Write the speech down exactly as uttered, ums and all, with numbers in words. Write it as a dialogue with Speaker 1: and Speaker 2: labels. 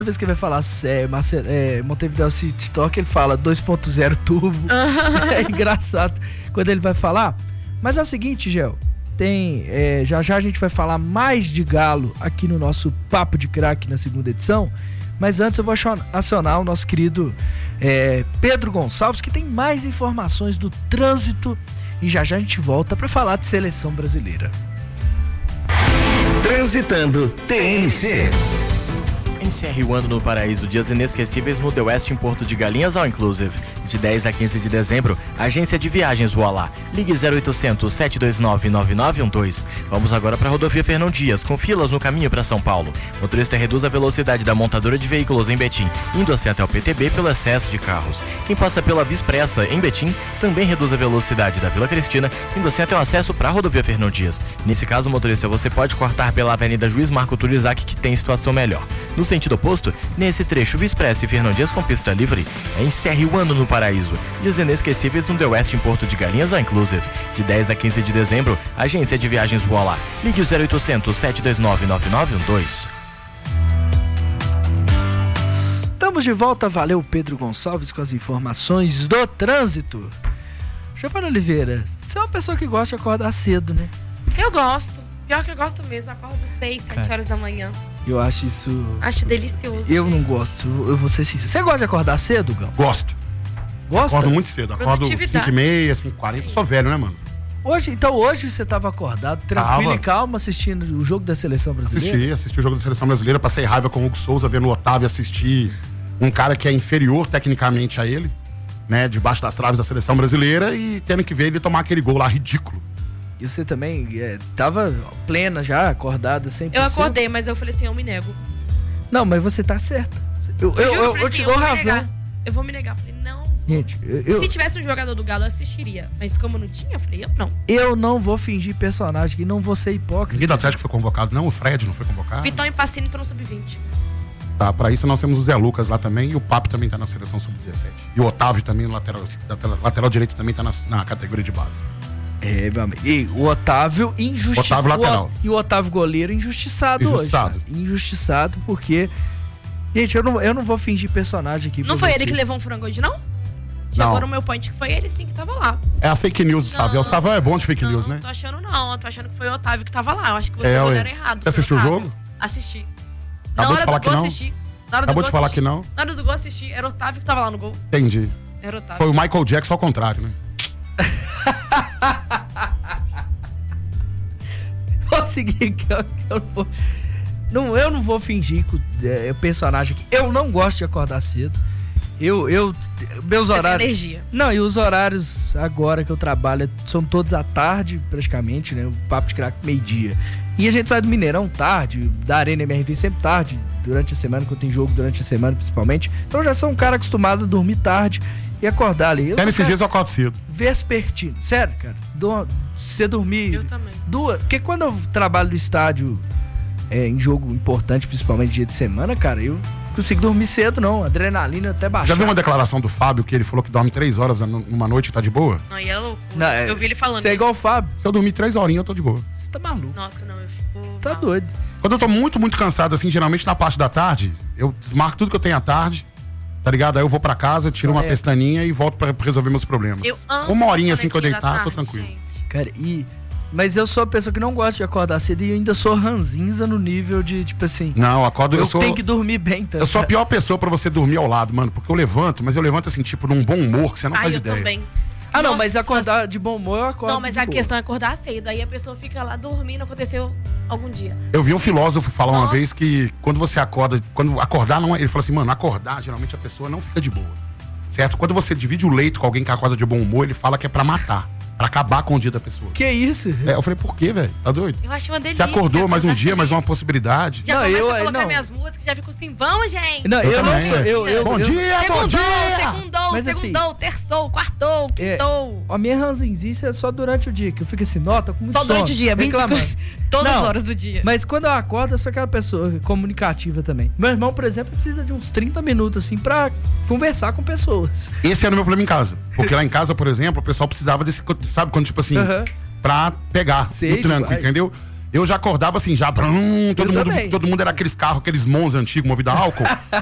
Speaker 1: Toda vez que ele vai falar é, Marcelo, é, Montevideo City Talk, ele fala dois ponto zero turbo. É engraçado quando ele vai falar. Mas é o seguinte, Gel, tem, é, já já a gente vai falar mais de Galo aqui no nosso Papo de Craque na segunda edição. Mas antes eu vou acionar o nosso querido é, Pedro Gonçalves, que tem mais informações do trânsito. E já já a gente volta para falar de seleção brasileira.
Speaker 2: Transitando T N C.
Speaker 3: Encerre o ano no paraíso, dias inesquecíveis no The West em Porto de Galinhas All Inclusive. De dez a quinze de dezembro, agência de viagens Voilá. Ligue zero oitocentos, sete dois nove, nove nove um dois. Vamos agora para a rodovia Fernão Dias, com filas no caminho para São Paulo. Motorista reduz a velocidade da montadora de veículos em Betim, indo assim até o P T B pelo excesso de carros. Quem passa pela Via Expressa em Betim também reduz a velocidade da Vila Cristina, indo assim até o acesso para a rodovia Fernão Dias. Nesse caso, motorista, você pode cortar pela Avenida Juiz Marco Turizac, que tem situação melhor. No sentido oposto, nesse trecho Via Expressa e Fernão Dias com pista livre, encerre o ano no paraíso. Dias inesquecíveis no The West em Porto de Galinhas All Inclusive. De dez a quinze de dezembro, agência de viagens Voilá. Ligue o zero oitocentos, sete dois nove, nove nove um dois.
Speaker 1: Estamos de volta, valeu Pedro Gonçalves com as informações do trânsito. Giovana Oliveira, você é uma pessoa que gosta de acordar cedo, né?
Speaker 4: Eu gosto. Pior que eu gosto mesmo, acordo seis, sete horas da manhã.
Speaker 1: Eu acho isso...
Speaker 4: Acho delicioso.
Speaker 1: Eu não gosto, eu vou ser sincero. Você gosta de acordar cedo, Gão?
Speaker 5: Gosto.
Speaker 1: Gosta?
Speaker 5: Acordo muito cedo, acordo cinco e meia, cinco e quarenta, eu sou velho, né, mano?
Speaker 1: Hoje, então hoje você estava acordado, tranquilo
Speaker 5: Tava.
Speaker 1: e calmo, assistindo o jogo da Seleção Brasileira?
Speaker 5: Assisti, assisti o jogo da Seleção Brasileira, passei raiva com o Hugo Souza, vendo o Otávio assistir um cara que é inferior tecnicamente a ele, né, debaixo das traves da Seleção Brasileira, e tendo que ver ele tomar aquele gol lá ridículo.
Speaker 1: E você também é, tava plena já, acordada cem por cento?
Speaker 4: Eu acordei, mas eu falei assim, eu me nego.
Speaker 1: Não, mas você tá certa. Eu, eu, eu, eu, eu te dou razão.
Speaker 4: Eu vou me negar. Falei, não.
Speaker 1: Gente, eu,
Speaker 4: se tivesse um jogador do Galo, eu assistiria. Mas como não tinha, eu falei, eu não.
Speaker 1: Eu não vou fingir personagem aqui, não vou ser hipócrita.
Speaker 5: Ninguém do Atlético foi convocado, não? O Fred não foi convocado?
Speaker 4: Vitão e Pacini estão no sub vinte.
Speaker 5: Tá, pra isso nós temos o Zé Lucas lá também, e o Papo também tá na seleção sub dezessete. E o Otávio também, no lateral, lateral direito, também tá na, na categoria de base.
Speaker 1: É, meu amigo. E o Otávio injustiçado.
Speaker 5: Otávio lateral.
Speaker 1: E o Otávio goleiro injustiçado,
Speaker 5: injustiçado.
Speaker 1: hoje. Cara. Injustiçado, porque... Gente, eu não, eu não vou fingir personagem aqui.
Speaker 4: Não foi vocês. Ele que levou um frango hoje, não? Chegou no meu point que foi ele sim que tava lá.
Speaker 5: É a fake news do Savio. O Savio é bom de fake
Speaker 4: não,
Speaker 5: news, né?
Speaker 4: Não tô achando não. Eu tô achando que foi o Otávio que tava lá. Eu acho que vocês
Speaker 5: é,
Speaker 4: olharam errado.
Speaker 5: Você assistiu o jogo?
Speaker 4: Assisti.
Speaker 5: Na
Speaker 4: Acabou
Speaker 5: hora do gol,
Speaker 4: não. assisti. Na hora
Speaker 5: Acabou
Speaker 4: do
Speaker 5: de
Speaker 4: gol,
Speaker 5: falar
Speaker 4: assisti.
Speaker 5: que não?
Speaker 4: Na hora do gol, assisti. Era o Otávio que tava lá no gol.
Speaker 5: Entendi.
Speaker 4: Era o Otávio.
Speaker 5: Foi o Michael Jackson ao contrário, né?
Speaker 1: Vou seguir que eu, eu, não vou, não, eu não vou fingir que é, personagem aqui. Eu não gosto de acordar cedo. Eu, eu, meus
Speaker 4: Você
Speaker 1: horários...
Speaker 4: tem energia.
Speaker 1: Não, e os horários agora que eu trabalho são todos à tarde, praticamente, né? O Papo de Craque meio-dia. E a gente sai do Mineirão tarde, da Arena M R V sempre tarde, durante a semana, quando tem jogo durante a semana, principalmente. Então eu já sou um cara acostumado a dormir tarde e acordar ali.
Speaker 5: Até nesses dias eu acordo cedo.
Speaker 1: Vespertino. Sério, cara. Do, você dormir...
Speaker 4: Eu também.
Speaker 1: Duas, porque quando eu trabalho no estádio, é, em jogo importante, principalmente dia de semana, cara, eu consigo dormir cedo, não. Adrenalina até baixar.
Speaker 5: Já viu uma declaração do Fábio que ele falou que dorme três horas numa noite e tá de boa?
Speaker 4: Não, e é louco.
Speaker 1: Não, é,
Speaker 4: eu vi ele falando
Speaker 1: Você é igual o Fábio.
Speaker 5: Se eu dormir três horinhas, eu tô de boa.
Speaker 1: Você tá maluco.
Speaker 4: Nossa, não, eu fico...
Speaker 1: Tá
Speaker 4: mal.
Speaker 1: doido.
Speaker 5: Quando eu tô muito, muito cansado, assim, geralmente na parte da tarde, eu desmarco tudo que eu tenho à tarde, tá ligado? Aí eu vou pra casa, tiro uma
Speaker 1: é.
Speaker 5: pestaninha e volto pra resolver meus problemas.
Speaker 4: Eu amo
Speaker 5: uma horinha assim que eu deitar,
Speaker 4: tarde,
Speaker 5: tô tranquilo.
Speaker 4: gente.
Speaker 1: Cara, e... Mas eu sou a pessoa que não gosta de acordar cedo e eu ainda sou ranzinza no nível de, tipo assim...
Speaker 5: Não, eu acordo... Eu,
Speaker 1: eu
Speaker 5: sou,
Speaker 1: tenho que dormir bem, tá?
Speaker 5: Eu sou a pior pessoa pra você dormir ao lado, mano, porque eu levanto, mas eu levanto assim, tipo, num bom humor, que você não
Speaker 4: Ai,
Speaker 5: faz
Speaker 4: eu
Speaker 5: ideia.
Speaker 4: Também.
Speaker 1: Ah, não,
Speaker 4: Nossa,
Speaker 1: mas acordar de bom humor eu acordo.
Speaker 4: Não, mas
Speaker 1: de
Speaker 4: a
Speaker 1: boa.
Speaker 4: questão é acordar cedo. Aí a pessoa fica lá dormindo, aconteceu algum dia.
Speaker 5: Eu vi um filósofo falar
Speaker 4: Nossa.
Speaker 5: uma vez que quando você acorda, quando acordar não é, ele falou assim, mano, acordar, geralmente a pessoa não fica de boa. Certo? Quando você divide o leito com alguém que acorda de bom humor, ele fala que é pra matar, pra acabar com o dia da pessoa.
Speaker 1: Que isso?
Speaker 5: É, eu falei, por quê, velho? Tá doido?
Speaker 4: Eu achei uma delícia.
Speaker 5: Você acordou mais um
Speaker 4: acordar
Speaker 5: dia, mais uma
Speaker 4: feliz.
Speaker 5: possibilidade.
Speaker 4: Já
Speaker 1: Não,
Speaker 4: começa
Speaker 1: eu-
Speaker 4: a colocar
Speaker 1: não.
Speaker 4: minhas músicas, já fico assim, vamos, gente.
Speaker 1: Não, eu,
Speaker 5: Eu
Speaker 1: não
Speaker 5: também.
Speaker 1: sou... Eu, eu,
Speaker 5: Bom
Speaker 1: eu,
Speaker 5: dia, bom
Speaker 4: Segundou,
Speaker 5: dia!
Speaker 4: segundou,
Speaker 1: Mas assim-
Speaker 4: segundou, terçou, quartou,
Speaker 1: É,
Speaker 4: quintou.
Speaker 1: a minha ranzinzice é só durante o dia, que eu fico assim, nota, com muito
Speaker 4: Só durante
Speaker 1: sono,
Speaker 4: o dia, vinte
Speaker 1: reclamando.
Speaker 4: todas
Speaker 1: Não,
Speaker 4: as horas do dia.
Speaker 1: Mas quando eu acordo, eu sou aquela pessoa comunicativa também. Meu irmão, por exemplo, precisa de uns trinta minutos, assim, pra conversar com pessoas.
Speaker 5: Esse era o meu problema em casa. Porque lá em casa, por exemplo, o pessoal precisava desse, sabe, quando tipo assim,
Speaker 1: Aham.
Speaker 5: pra pegar
Speaker 1: Sei
Speaker 5: no tranco,
Speaker 1: demais.
Speaker 5: entendeu? eu já acordava assim, já. Brum, todo,
Speaker 1: Eu
Speaker 5: mundo,
Speaker 1: também.
Speaker 5: todo mundo era aqueles carros, aqueles Monza antigos, movidos a álcool.